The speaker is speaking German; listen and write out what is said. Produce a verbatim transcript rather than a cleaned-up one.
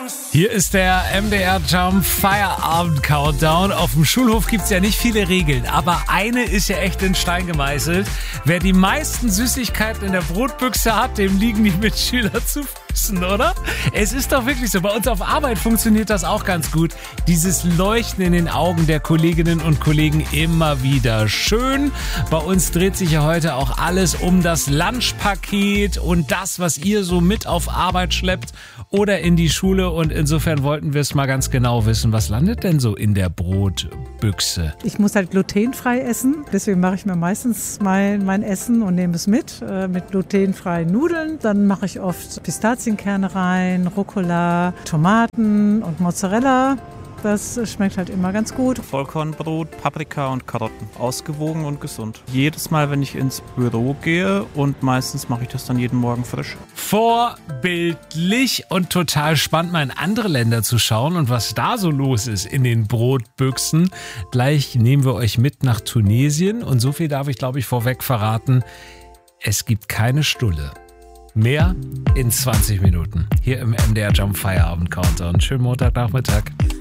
Hier ist der M D R Jump Feierabend Countdown. Auf dem Schulhof gibt es ja nicht viele Regeln, aber eine ist ja echt in Stein gemeißelt. Wer die meisten Süßigkeiten in der Brotbüchse hat, dem liegen die Mitschüler zu Füßen, oder? Es ist doch wirklich so. Bei uns auf Arbeit funktioniert das auch ganz gut. Dieses Leuchten in den Augen der Kolleginnen und Kollegen immer wieder schön. Bei uns dreht sich ja heute auch alles um das Lunchpaket und das, was ihr so mit auf Arbeit schleppt oder in die Schule. Und insofern wollten wir es mal ganz genau wissen. Was landet denn so in der Brotbüchse? Ich muss halt glutenfrei essen. Deswegen mache ich mir meistens mein, mein Essen und nehme es mit. Äh, mit glutenfreien Nudeln. Dann mache ich oft Pistazienkerne rein, Rucola, Tomaten und Mozzarella. Das schmeckt halt immer ganz gut. Vollkornbrot, Paprika und Karotten. Ausgewogen und gesund. Jedes Mal, wenn ich ins Büro gehe, und meistens mache ich das dann jeden Morgen frisch. Vorbildlich und total spannend, mal in andere Länder zu schauen und was da so los ist in den Brotbüchsen. Gleich nehmen wir euch mit nach Tunesien und so viel darf ich, glaube ich, vorweg verraten. Es gibt keine Stulle. Mehr in zwanzig Minuten. Hier im M D R Jump Feierabend Countdown. Schönen Montagnachmittag.